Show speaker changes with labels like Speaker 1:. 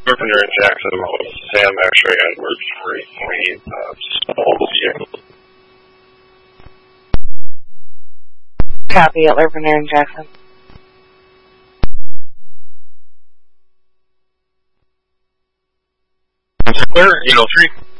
Speaker 1: Carpenter and Jackson, Sam X-Ray, Edwards, Wayne, Small,
Speaker 2: Copy at Carpenter and Jackson.
Speaker 1: Clear, 3.